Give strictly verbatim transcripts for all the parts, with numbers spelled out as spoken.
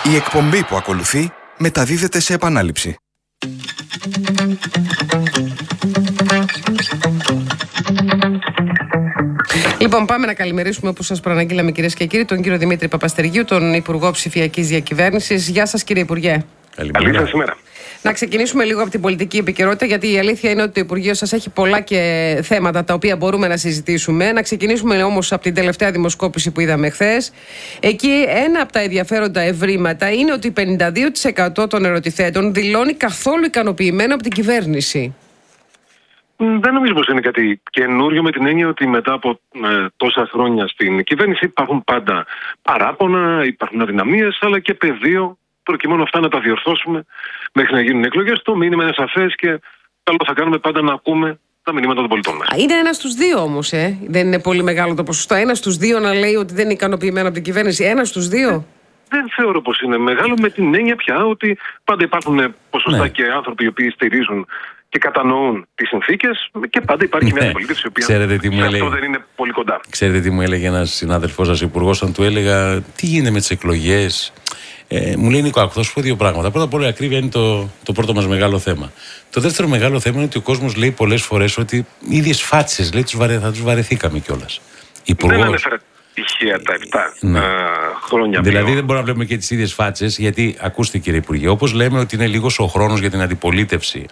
Η εκπομπή που ακολουθεί μεταδίδεται σε επανάληψη. Λοιπόν, πάμε να καλημερίσουμε, όπως σας προαναγγείλαμε, κυρίες και κύριοι, τον κύριο Δημήτρη Παπαστεργίου, τον Υπουργό Ψηφιακής Διακυβέρνησης. Γεια σας, κύριε Υπουργέ. Καλή σας ημέρα. Να ξεκινήσουμε λίγο από την πολιτική επικαιρότητα, γιατί η αλήθεια είναι ότι το Υπουργείο σας έχει πολλά και θέματα τα οποία μπορούμε να συζητήσουμε. Να ξεκινήσουμε όμως από την τελευταία δημοσκόπηση που είδαμε χθες. Εκεί ένα από τα ενδιαφέροντα ευρήματα είναι ότι πενήντα δύο τοις εκατό των ερωτηθέντων δηλώνει καθόλου ικανοποιημένο από την κυβέρνηση. Δεν νομίζω πως είναι κάτι καινούριο, με την έννοια ότι μετά από ε, τόσα χρόνια στην κυβέρνηση υπάρχουν πάντα παράπονα, υπάρχουν αδυναμίες, αλλά και πεδίο προκειμένου αυτά να τα διορθώσουμε μέχρι να γίνουν εκλογές. Το μήνυμα είναι σαφές και καλό θα κάνουμε πάντα να ακούμε τα μηνύματα των πολιτών μας. Είναι ένα στους δύο όμως, ε. Δεν είναι πολύ μεγάλο το ποσοστό. Ένα στους δύο να λέει ότι δεν είναι ικανοποιημένο από την κυβέρνηση. Ένα στους δύο. Δεν θεωρώ πως είναι μεγάλο, με την έννοια πια ότι πάντα υπάρχουν ποσοστά ναι. και άνθρωποι οι οποίοι στηρίζουν και κατανοούν τις συνθήκες, και πάντα υπάρχει ναι. μια αντιπολίτευση η οποία Ξέρετε τι μου σε έλεγε... αυτό δεν είναι πολύ κοντά. Ξέρετε τι μου έλεγε ένας συνάδελφός σας υπουργός, αν του έλεγα τι γίνεται με τις εκλογές. Ε, μου λέει Νίκο, άκου, θα σου πω δύο πράγματα. Πρώτα απ' όλα, η ακρίβεια είναι το, το πρώτο μας μεγάλο θέμα. Το δεύτερο μεγάλο θέμα είναι ότι ο κόσμος λέει πολλές φορές ότι οι ίδιες φάτσες, λέει, τους βαρε, θα τους βαρεθήκαμε κιόλας. Υπουργός... Δεν ανέφερα τυχαία τα επτά ναι. uh, χρόνια. Δηλαδή πιο. δεν μπορούμε να βλέπουμε και τις ίδιες φάτσες, γιατί ακούστε, κύριε Υπουργέ, όπως λέμε ότι είναι λίγος ο χρόνος για την αντιπολίτευση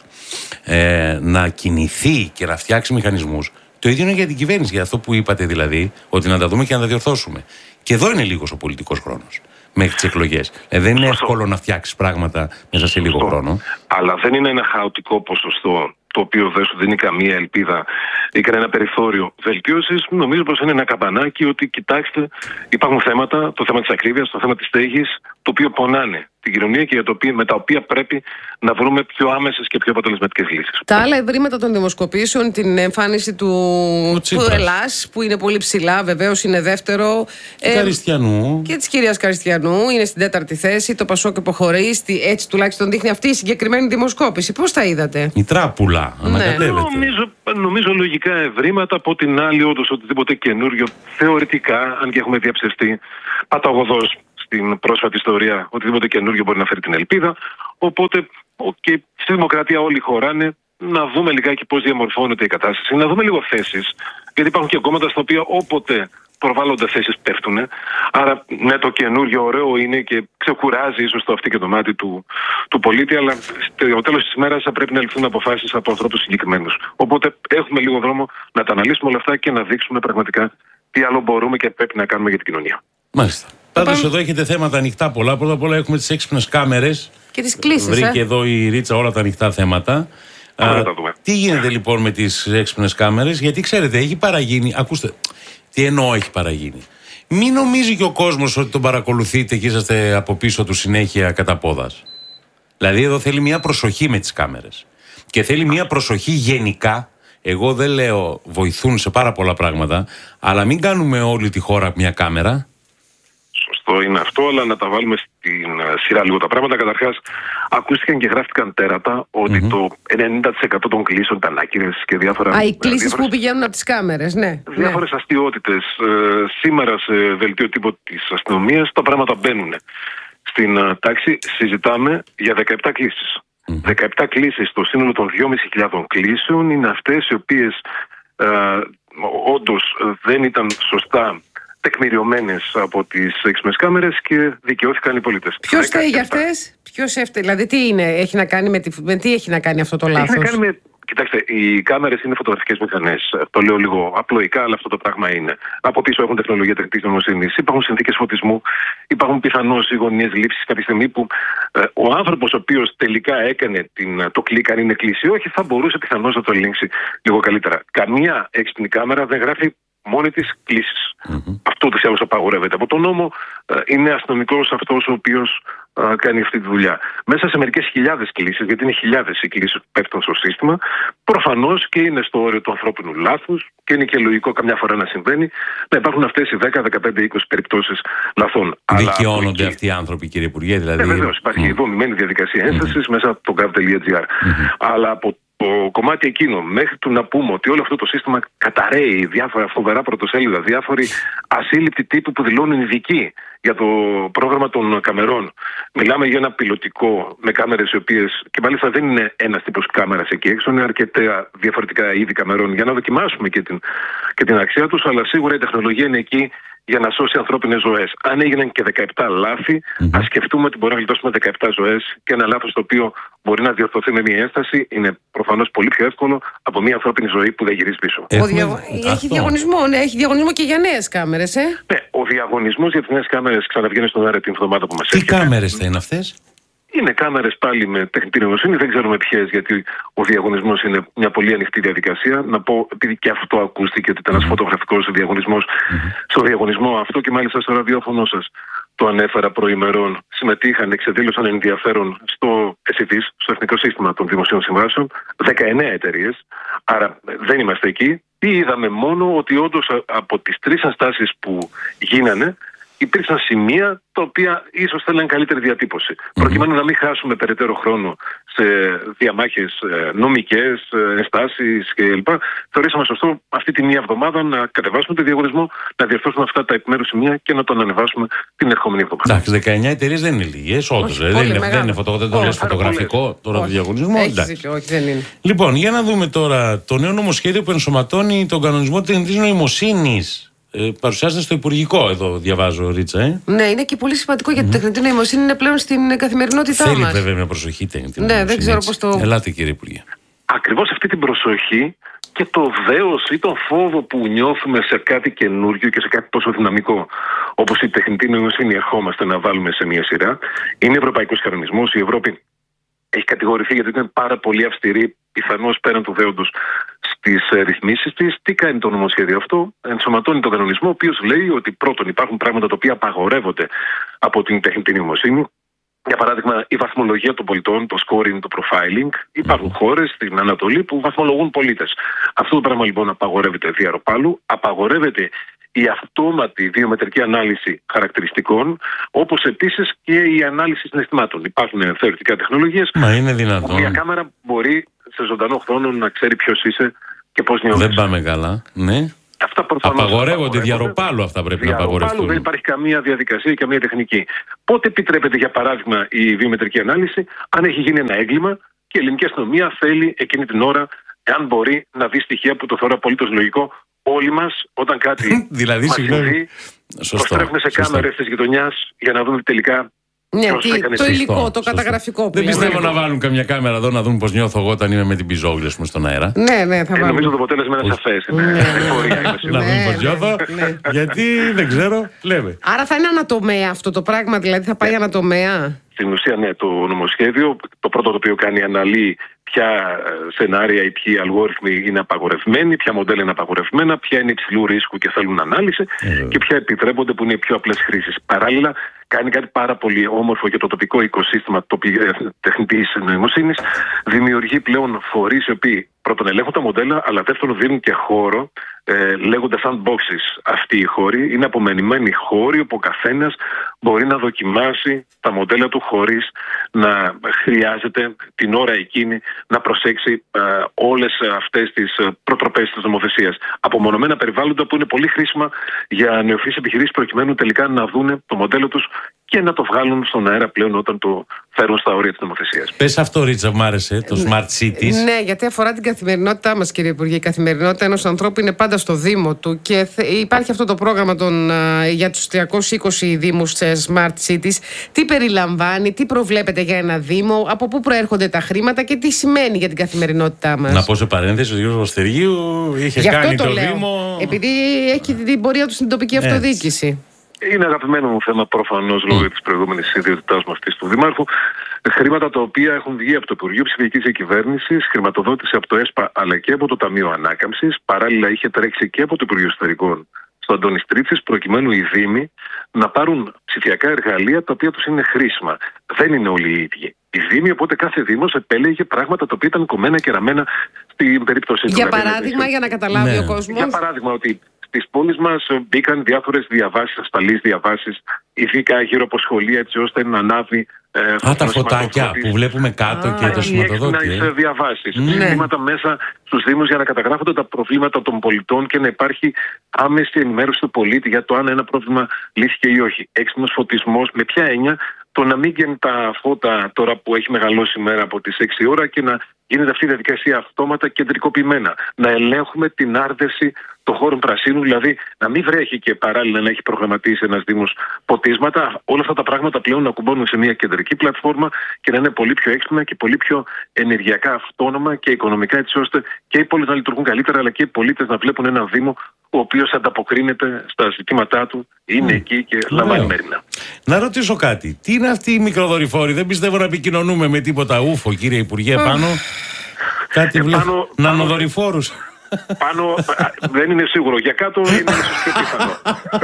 ε, να κινηθεί και να φτιάξει μηχανισμούς. Το ίδιο είναι για την κυβέρνηση, για αυτό που είπατε δηλαδή, ότι να τα δούμε και να τα διορθώσουμε. Και εδώ είναι λίγος ο πολιτικός χρόνος. Μέχρι τις εκλογές. Ε, δεν είναι Σωστό. εύκολο να φτιάξεις πράγματα μέσα σε λίγο Σωστό. χρόνο. Αλλά δεν είναι ένα χαοτικό ποσοστό το οποίο δεν σου δίνει καμία ελπίδα ή κανένα περιθώριο βελτίωσης. Νομίζω πως είναι ένα καμπανάκι ότι κοιτάξτε, υπάρχουν θέματα, το θέμα της ακρίβειας, το θέμα της στέγης, το οποίο πονάνε την κοινωνία και για το οποίο, με τα οποία πρέπει να βρούμε πιο άμεσες και πιο αποτελεσματικές λύσεις. Τα άλλα ευρήματα των δημοσκοπήσεων, την εμφάνιση του, του Ελλάς, που είναι πολύ ψηλά, βεβαίως είναι δεύτερο. Ε, Καριστιανού. Και της κυρίας Καριστιανού, είναι στην τέταρτη θέση. Το Πασόκ υποχωρεί, έτσι τουλάχιστον δείχνει αυτή η συγκεκριμένη δημοσκόπηση. Πώς τα είδατε? Η τράπουλα, ανακατεύεται. Ναι. Νομίζω, νομίζω λογικά ευρήματα. Από την άλλη, όντως οτιδήποτε καινούριο, θεωρητικά, αν και έχουμε διαψευστεί παταγωδώς στην πρόσφατη ιστορία, οτιδήποτε καινούριο μπορεί να φέρει την ελπίδα. Οπότε και στη δημοκρατία όλοι χωράνε. Να δούμε λιγάκι πώς διαμορφώνεται η κατάσταση, να δούμε λίγο θέσεις. Γιατί υπάρχουν και κόμματα στα οποία όποτε προβάλλονται θέσεις πέφτουν. Άρα, ναι, το καινούριο ωραίο είναι και ξεκουράζει ίσως το αυτί και το μάτι του, του πολίτη, αλλά στο τέλος της ημέρας θα πρέπει να ληφθούν αποφάσεις από ανθρώπους συγκεκριμένους. Οπότε έχουμε λίγο δρόμο να τα αναλύσουμε όλα αυτά και να δείξουμε πραγματικά τι άλλο μπορούμε και πρέπει να κάνουμε για την κοινωνία. Μάλιστα. Πάντως εδώ έχετε θέματα ανοιχτά πολλά. Πρώτα απ' όλα έχουμε τις έξυπνες κάμερες. Και τις κλήσεις. Βρήκε ε? εδώ η Ρίτσα όλα τα ανοιχτά θέματα. Α, τι γίνεται λοιπόν με τις έξυπνες κάμερες? Γιατί ξέρετε, έχει παραγίνει. Ακούστε, τι εννοώ έχει παραγίνει. Μην νομίζει και ο κόσμος ότι τον παρακολουθείτε και είσαστε από πίσω του συνέχεια κατά πόδας. Δηλαδή εδώ θέλει μια προσοχή με τις κάμερες. Και θέλει μια προσοχή γενικά. Εγώ δεν λέω βοηθούν σε πάρα πολλά πράγματα, αλλά μην κάνουμε όλη τη χώρα μια κάμερα. Σωστό είναι αυτό, αλλά να τα βάλουμε στην σειρά λίγο τα πράγματα. Καταρχάς, ακούστηκαν και γράφτηκαν τέρατα ότι mm-hmm. το ενενήντα τοις εκατό των κλήσεων ήταν άκυρες και διάφορα. Α, οι κλήσεις διάφορες... που πηγαίνουν από τις κάμερες, ναι. Διάφορες ναι. αστιότητες. Ε, σήμερα σε δελτίο τύπο της αστυνομίας τα πράγματα μπαίνουν στην uh, τάξη. Συζητάμε για δεκαεπτά κλήσεις. Mm-hmm. δεκαεπτά κλήσεις στο σύνολο των δυόμισι χιλιάδων κλήσεων είναι αυτές οι οποίες uh, όντως δεν ήταν σωστά τεκμηριωμένες από τις έξυπνες κάμερες και δικαιώθηκαν οι πολίτες. Ποιος φταίει για αυτές? Ποιος έφταιγε? Δηλαδή τι είναι, έχει να κάνει με, τη, με τι έχει να κάνει αυτό το λάθος? Έχει να κάνει με... Κοιτάξτε, οι κάμερες είναι φωτογραφικές μηχανές. Το λέω λίγο απλοϊκά, αλλά αυτό το πράγμα είναι. Από πίσω έχουν τεχνολογία τεχνητής νοημοσύνης, υπάρχουν συνθήκες φωτισμού, υπάρχουν πιθανώς οι γωνίες λήψης κάποια στιγμή που ε, ο άνθρωπος ο οποίος τελικά έκανε την, το κλικ, αν είναι κλείσει, όχι, θα μπορούσε πιθανώς να το ελέγξει λίγο καλύτερα. Καμία έξυπνη κάμερα δεν γράφει μόνη της κλήσεις. Mm-hmm. Αυτό ούτως ή άλλως απαγορεύεται από τον νόμο. Ε, είναι αστυνομικός αυτός ο οποίος ε, κάνει αυτή τη δουλειά. Μέσα σε μερικές χιλιάδες κλήσεις, γιατί είναι χιλιάδες οι κλήσεις που πέφτουν στο σύστημα, προφανώς και είναι στο όριο του ανθρώπινου λάθους και είναι και λογικό καμιά φορά να συμβαίνει, να υπάρχουν αυτές οι δέκα, δεκαπέντε, είκοσι περιπτώσεις λαθών. Δικαιώνονται αυτοί οι άνθρωποι, κύριε Υπουργέ, δηλαδή. Ναι, βεβαίως. Υπάρχει mm. η δομημένη διαδικασία ένστασης mm-hmm. μέσα από το gov τελεία gr. Mm-hmm. Αλλά από το κομμάτι εκείνο, μέχρι του να πούμε ότι όλο αυτό το σύστημα καταραίει, διάφορα φοβερά πρωτοσέλιδα, διάφοροι ασύλληπτοι τύποι που δηλώνουν ειδικοί για το πρόγραμμα των καμερών. Μιλάμε για ένα πιλωτικό με κάμερες οι οποίες, και μάλιστα δεν είναι ένας τύπος κάμερας εκεί έξω, είναι αρκετά διαφορετικά είδη καμερών για να δοκιμάσουμε και την, και την αξία τους, αλλά σίγουρα η τεχνολογία είναι εκεί για να σώσει ανθρώπινες ζωές. Αν έγιναν και δεκαεπτά λάθη, mm-hmm. ας σκεφτούμε ότι μπορεί να γλιτώσουμε δεκαεπτά ζωές, και ένα λάθος το οποίο μπορεί να διορθωθεί με μια ένσταση είναι προφανώς πολύ πιο εύκολο από μια ανθρώπινη ζωή που δεν γυρίζει πίσω. Έχουμε... Δια... Έχει διαγωνισμό, ναι, έχει διαγωνισμό και για νέες κάμερες, ε. Ναι, ο διαγωνισμός για τις νέες κάμερες ξαναβγαίνει στον αέρα την εβδομάδα που μας έρχεται. Τι κάμερες θα είναι αυτές? Είναι κάμερες πάλι με τεχνητή νοημοσύνη, δεν ξέρουμε ποιες, γιατί ο διαγωνισμός είναι μια πολύ ανοιχτή διαδικασία. Να πω, επειδή και αυτό ακούστηκε, ότι ήταν ένας mm-hmm. φωτογραφικός διαγωνισμός, mm-hmm. στο διαγωνισμό αυτό και μάλιστα στο ραδιόφωνο σας το ανέφερα προημερών, συμμετείχαν, εξεδήλωσαν ενδιαφέρον στο ες ι βι, στο Εθνικό Σύστημα των Δημοσίων Συμβάσεων, δεκαεννέα εταιρείες. Άρα δεν είμαστε εκεί. Τι είδαμε? Μόνο ότι όντως από τις τρεις ενστάσεις που γίνανε, υπήρξαν σημεία τα οποία ίσως θέλουν καλύτερη διατύπωση. Mm-hmm. Προκειμένου να μην χάσουμε περαιτέρω χρόνο σε διαμάχες νομικές, ενστάσεις κλπ. Θεωρήσαμε σωστό αυτή τη μία εβδομάδα να κατεβάσουμε το διαγωνισμό, να διορθώσουμε αυτά τα επιμέρους σημεία και να τον ανεβάσουμε την ερχόμενη εβδομάδα. Εντάξει, δεκαεννέα εταιρείες δεν είναι λίγες, όντως. Δεν, δεν, δεν είναι φωτο, δεν το λες φωτογραφικό τώρα το διαγωνισμό. Όχι, όχι, δεν είναι. Λοιπόν, για να δούμε τώρα το νέο νομοσχέδιο που ενσωματώνει τον κανονισμό της τεχνητής νοημοσύνης. Ε, παρουσιάζεται στο Υπουργικό, εδώ διαβάζω, Ρίτσα. Ε. Ναι, είναι και πολύ σημαντικό γιατί η mm-hmm. τεχνητή νοημοσύνη είναι πλέον στην καθημερινότητά μας. Θέλει βέβαια μια προσοχή τεχνητή ναι, νοημοσύνη. Δεν ξέρω πώς το... Ελάτε, κύριε Υπουργέ. Ακριβώς αυτή την προσοχή και το δέος ή τον φόβο που νιώθουμε σε κάτι καινούριο και σε κάτι τόσο δυναμικό όπως η τεχνητή νοημοσύνη ερχόμαστε να βάλουμε σε μια σειρά. Είναι ευρωπαϊκός κανονισμός. Η Ευρώπη έχει κατηγορηθεί γιατί είναι πάρα πολύ αυστηρή, πιθανώς πέραν του δέοντος, στις ρυθμίσεις της. Τι κάνει το νομοσχέδιο αυτό? Ενσωματώνει τον κανονισμό, ο οποίος λέει ότι πρώτον υπάρχουν πράγματα τα οποία απαγορεύονται από την τεχνητή νοημοσύνη. Για παράδειγμα, η βαθμολογία των πολιτών, το scoring, το profiling. Υπάρχουν χώρες στην Ανατολή που βαθμολογούν πολίτες. Αυτό το πράγμα λοιπόν απαγορεύεται διαρροπάλου. Απαγορεύεται η αυτόματη βιομετρική ανάλυση χαρακτηριστικών, όπως επίσης και η ανάλυση συναισθημάτων. Υπάρχουν θεωρητικά τεχνολογίες. Μα είναι δυνατόν? Μια κάμερα μπορεί σε ζωντανό χρόνο να ξέρει ποιος είσαι και πώς νιώθεις. Δεν πάμε καλά, ναι. Αυτά απαγορεύονται διαρροπάλου, αυτά πρέπει να απαγορευτούν. Δεν υπάρχει καμία διαδικασία, καμία τεχνική. Πότε επιτρέπεται, για παράδειγμα, η βιομετρική ανάλυση? Αν έχει γίνει ένα έγκλημα και η ελληνική αστυνομία θέλει εκείνη την ώρα, εάν μπορεί, να δει στοιχεία που το θεωρώ απολύτως λογικό. Όλοι μας, όταν κάτι δηλαδή, μας συμβεί, προστρέφουμε σε κάμερες της γειτονιάς για να δούμε τελικά. Ναι, τι, το υλικό, σωστό, το καταγραφικό. Δεν πιστεύω να βάλουν καμιά κάμερα εδώ να δουν πώς νιώθω εγώ όταν είμαι με την πιζόγλια στον αέρα. Ναι, ναι, θα ε, βάλουν. Νομίζω το αποτέλεσμα είναι σαφές. Να δουν πώς νιώθω. Γιατί δεν ξέρω, λέμε. Άρα θα είναι ανατομέα αυτό το πράγμα, δηλαδή θα πάει ανατομέα. Στην ουσία, ναι, το νομοσχέδιο, το πρώτο το οποίο κάνει, αναλύει ποια σενάρια ή ποιοι αλγόριθμοι είναι απαγορευμένοι, ποια μοντέλα είναι απαγορευμένα, ποια είναι υψηλού ρίσκου και θέλουν ανάλυση mm. και ποια επιτρέπονται που είναι οι πιο απλές χρήσεις. Παράλληλα, κάνει κάτι πάρα πολύ όμορφο για το τοπικό οικοσύστημα τεχνητής νοημοσύνης. Δημιουργεί πλέον φορείς οι οποίοι πρώτον ελέγχουν τα μοντέλα, αλλά δεύτερον δίνουν και χώρο, ε, λέγονται sandboxes αυτοί οι χώροι. Είναι απομενημένοι χώροι όπου ο καθένας μπορεί να δοκιμάσει τα μοντέλα του χωρίς να χρειάζεται την ώρα εκείνη να προσέξει ε, όλες αυτές τις προτροπές της νομοθεσίας. Απομονωμένα περιβάλλοντα που είναι πολύ χρήσιμα για νεοφυείς επιχειρήσεις προκειμένου τελικά να δουν το μοντέλο τους και να το βγάλουν στον αέρα πλέον όταν το φέρουν στα όρια της νομοθεσίας. Πες αυτό, Ρίτσα, μου άρεσε, το Smart Cities. Ναι, γιατί αφορά την καθημερινότητά μας, κύριε Υπουργέ. Η καθημερινότητα ενός ανθρώπου είναι πάντα στο Δήμο του και υπάρχει αυτό το πρόγραμμα των, για τους τριακόσιους είκοσι Δήμους Smart Cities. Τι περιλαμβάνει, τι προβλέπεται για ένα Δήμο, από πού προέρχονται τα χρήματα και τι σημαίνει για την καθημερινότητά μας. Να πω σε παρένθεση, ο κ. Βοστεριού είχε κάνει το, το Δήμο. Επειδή έχει την πορεία του στην τοπική αυτοδιοίκηση. Είναι αγαπημένο μου θέμα προφανώς λόγω της προηγούμενης ιδιότητάς μου αυτής του Δημάρχου. Χρήματα τα οποία έχουν βγει από το Υπουργείο Ψηφιακής Διακυβέρνησης, χρηματοδότηση από το ΕΣΠΑ αλλά και από το Ταμείο Ανάκαμψης. Παράλληλα είχε τρέξει και από το Υπουργείο Εσωτερικών στο Αντώνη Στρίτσης, προκειμένου οι Δήμοι να πάρουν ψηφιακά εργαλεία τα οποία τους είναι χρήσιμα. Δεν είναι όλοι οι ίδιοι. Οι Δήμοι, οπότε κάθε Δήμος επέλεγε πράγματα τα οποία ήταν κομμένα και ραμμένα στην περίπτωση του. Για παράδειγμα, για να καταλάβει ναι. ο κόσμος. Για παράδειγμα, ότι στις πόλεις μας μπήκαν διάφορες διαβάσεις, ασφαλείς διαβάσεις, ειδικά γύρω από σχολεία, έτσι ώστε να ανάβει Ε, Α, τα φωτάκια που βλέπουμε κάτω Α, και το σηματοδότη. Να είσαι διαβάσεις. Μηνύματα mm. μέσα στους Δήμους για να καταγράφονται τα προβλήματα των πολιτών και να υπάρχει άμεση ενημέρωση του πολίτη για το αν ένα πρόβλημα λύθηκε ή όχι. Έξυπνος φωτισμός, με ποια έννοια? Το να μην γίνουν τα φώτα τώρα που έχει μεγαλώσει η μέρα από τις έξι ώρα και να γίνεται αυτή η διαδικασία αυτόματα κεντρικοποιημένα. Να ελέγχουμε την άρδευση των χώρων πρασίνου, δηλαδή να μην βρέχει και παράλληλα να έχει προγραμματίσει ένας Δήμος ποτίσματα. Όλα αυτά τα πράγματα πλέον να κουμπώνουν σε μια κεντρική πλατφόρμα και να είναι πολύ πιο έξυπνα και πολύ πιο ενεργειακά αυτόνομα και οικονομικά, έτσι ώστε και οι πόλεις να λειτουργούν καλύτερα, αλλά και οι πολίτες να βλέπουν έναν Δήμο ο οποίος ανταποκρίνεται στα ζητήματά του, είναι mm. εκεί και λαμβάνει μέρημνα. Να ρωτήσω κάτι. Τι είναι αυτοί οι μικροδορυφόροι? Δεν πιστεύω να επικοινωνούμε με τίποτα ούφο, κύριε Υπουργέ, πάνω. Κάτι ε, βλέπω. Πάνω, νανοδορυφόρους. Πάνω, δεν είναι σίγουρο. Για κάτω είναι ίσως πιο πιθανό.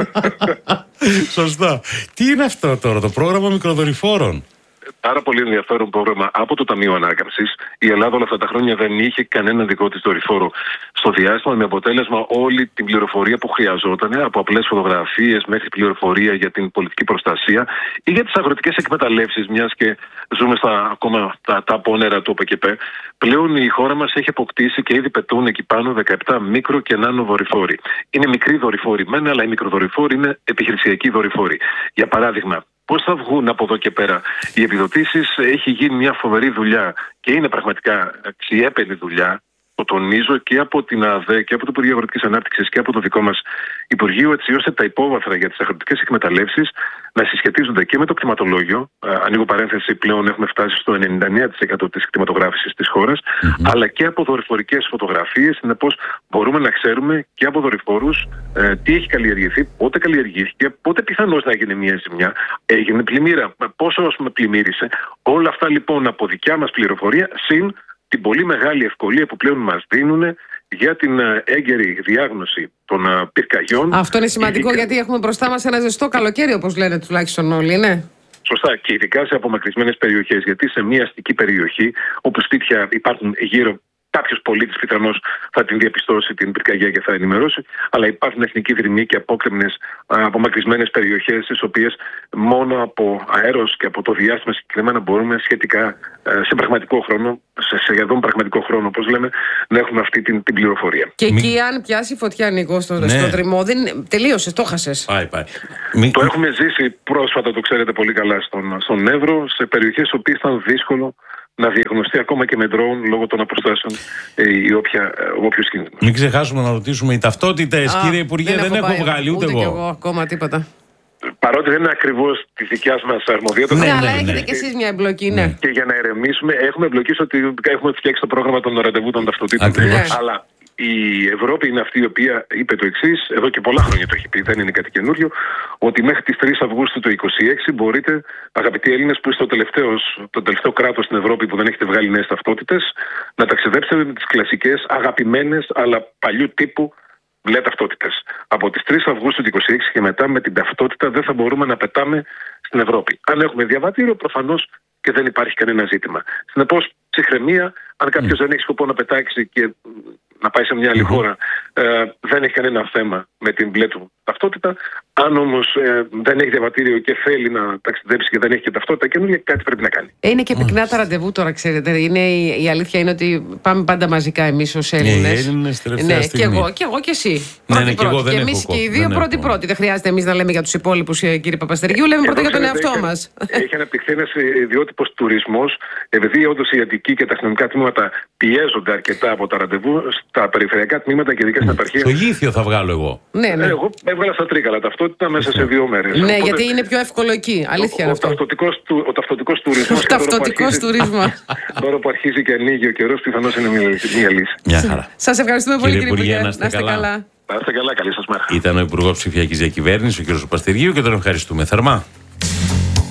Σωστά. Τι είναι αυτό τώρα το πρόγραμμα μικροδορυφόρων? Πάρα πολύ ενδιαφέρον πρόγραμμα από το Ταμείο Ανάκαμψης. Η Ελλάδα όλα αυτά τα χρόνια δεν είχε κανένα δικό της δορυφόρο στο διάστημα, με αποτέλεσμα όλη την πληροφορία που χρειαζόταν, από απλές φωτογραφίες μέχρι πληροφορία για την πολιτική προστασία ή για τις αγροτικές εκμεταλλεύσεις, μιας και ζούμε στα ακόμα τα, τα απόνερα του ΟΠΕΚΕΠΕ. Πλέον η χώρα μας έχει αποκτήσει και ήδη πετούν εκεί πάνω δεκαεπτά μικρο και νάνο δορυφόροι. Είναι μικροί δορυφόροι μεν, αλλά οι μικροδορυφόροι είναι επιχειρησιακοί δορυφόροι. Για παράδειγμα, πώς θα βγουν από εδώ και πέρα οι επιδοτήσεις? Έχει γίνει μια φοβερή δουλειά και είναι πραγματικά αξιέπαινη δουλειά, το τονίζω, και από την ΑΔΕ και από το Υπουργείο Αγροτικής Ανάπτυξης και από το δικό μας Υπουργείο, έτσι ώστε τα υπόβαθρα για τις αγροτικές εκμεταλλεύσεις να συσχετίζονται και με το κτηματολόγιο. Ανοίγω παρένθεση, πλέον έχουμε φτάσει στο ενενήντα εννέα τοις εκατό της κτηματογράφησης της χώρας, mm-hmm. αλλά και από δορυφορικές φωτογραφίες. Συνεπώς μπορούμε να ξέρουμε και από δορυφόρους ε, τι έχει καλλιεργηθεί, πότε καλλιεργήθηκε, πότε πιθανώς να γίνει μια ζημιά, έγινε πλημμύρα, πόσο ας πούμε πλημμύρισε. Όλα αυτά λοιπόν από δικιά μας πληροφορία, συν την πολύ μεγάλη ευκολία που πλέον μας δίνουν για την έγκαιρη διάγνωση των πυρκαγιών. Αυτό είναι σημαντικό, ειδικά... γιατί έχουμε μπροστά μας ένα ζεστό καλοκαίρι, όπως λένε τουλάχιστον όλοι, ναι. Σωστά, και ειδικά σε απομακρυσμένες περιοχές, γιατί σε μια αστική περιοχή όπου σπίτια υπάρχουν γύρω, κάποιος πολίτης πιθανώς θα την διαπιστώσει την πυρκαγιά και θα ενημερώσει, αλλά υπάρχουν εθνικοί δρυμοί και απόκρημνες απομακρυσμένες περιοχές, στις οποίες μόνο από αέρος και από το διάστημα συγκεκριμένα μπορούμε σχετικά σε πραγματικό χρόνο, σε σχεδόν πραγματικό χρόνο, όπως λέμε, να έχουμε αυτή την, την πληροφορία. Και εκεί, Μη... αν πιάσει φωτιά, Νίκο, στο, ναι. στο δρυμό, δεν τελείωσε, το χάσες. Πάει, πάει. Το έχουμε ζήσει πρόσφατα, το ξέρετε πολύ καλά, στον, στον Εύρο, σε περιοχές οποίες ήταν δύσκολο να διαγνωστεί ακόμα και με ντρόουν λόγω των αποστάσεων ή όποιος κίνδυνο. Μην ξεχάσουμε να ρωτήσουμε οι ταυτότητες, κύριε Υπουργέ, δεν, δεν έχω πάει, βγάλει ούτε, ούτε εγώ. εγώ ακόμα τίποτα. Παρότι δεν είναι ακριβώς τη δικιά μας αρμοδιότητα. Ναι, αλλά έχετε ναι. κι εσείς μια εμπλοκή, ναι. Και για να ερεμήσουμε, έχουμε εμπλοκή ότι έχουμε φτιάξει το πρόγραμμα των ραντεβού των ταυτοτήτων. Αλλά η Ευρώπη είναι αυτή η οποία είπε το εξής, εδώ και πολλά χρόνια το έχει πει, δεν είναι κάτι καινούριο, ότι μέχρι τις τρεις Αυγούστου του είκοσι έξι μπορείτε, αγαπητοί Έλληνες, που είστε το τελευταίο, το τελευταίο κράτος στην Ευρώπη που δεν έχετε βγάλει νέες ταυτότητες, να ταξιδέψετε με τις κλασικές, αγαπημένες, αλλά παλιού τύπου μπλε ταυτότητες. Από τις τρεις Αυγούστου του είκοσι έξι και μετά, με την ταυτότητα δεν θα μπορούμε να πετάμε στην Ευρώπη. Αν έχουμε διαβατήριο, προφανώς και δεν υπάρχει κανένα ζήτημα. Συνεπώς, ψυχραιμία, αν κάποιος mm. δεν έχει σκοπό να πετάξει και να πάει σε μια άλλη mm-hmm. χώρα, ε, δεν έχει κανένα θέμα με την μπλε του ταυτότητα. Αν όμως ε, δεν έχει διαβατήριο και θέλει να ταξιδέψει και δεν έχει και ταυτότητα καινούργια, κάτι πρέπει να κάνει. Είναι και πυκνά τα ραντεβού τώρα, ξέρετε. Είναι, η, η αλήθεια είναι ότι πάμε πάντα μαζικά εμείς ως Έλληνες. Οι Έλληνες τελευταία ναι, στιγμή. Και εγώ και, εγώ και εσύ. Ναι, πρώτη, ναι, και εγώ δεν και έχω εμείς και οι δύο πρώτοι-πρώτοι. Δεν χρειάζεται εμείς να λέμε για τους υπόλοιπους, κύριε Παπαστεργίου. Λέμε πρώτα για τον εαυτό μας. Έχει αναπτυχθεί ένας ιδιότυπος τουρισμός, επειδή όντως οι Αττικοί και τα αστυνομικά τμήματα πιέζονται αρκετά από τα ραντεβού, στα περιφερειακά τμήματα και ειδικά στην επαρχία. Στο Γήθιο θα βγάλω εγώ. Ναι, ναι. Εγώ έβγαλα στα Τρίκαλα ταυτότητα μέσα σε δύο μέρες. Ναι, οπότε, γιατί είναι πιο εύκολο εκεί. Αλήθεια είναι αυτό. Ο ταυτοτικός τουρισμός. Ο ταυτοτικός τουρισμός. Τώρα που αρχίζει και ανοίγει ο καιρός, πιθανώς είναι μια λύση. Μια χαρά. Σας ευχαριστούμε πολύ, κύριε Υπουργέ. Να είστε καλά. Να είστε καλά, καλή σας μέρα. Ήταν ο Υπουργός Ψηφιακής Διακυβέρνησης, ο κ. Παπαστεργίου, και τον ευχαριστούμε θερμά.